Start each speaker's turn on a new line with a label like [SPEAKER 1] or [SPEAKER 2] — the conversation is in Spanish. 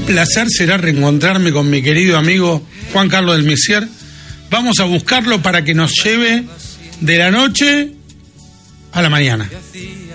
[SPEAKER 1] placer será reencontrarme con mi querido amigo Juan Carlos del Messier. Vamos a buscarlo para que nos lleve de la noche a la mañana.